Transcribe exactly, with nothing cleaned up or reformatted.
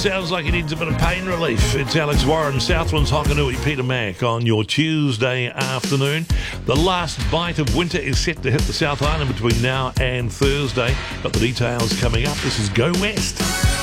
sounds like he needs a bit of pain relief. It's Alex Warren, Southlands Hokanui, Peter Mac on your Tuesday afternoon. The last bite of winter is set to hit the South Island between now and Thursday. Got the details coming up. This is Go West.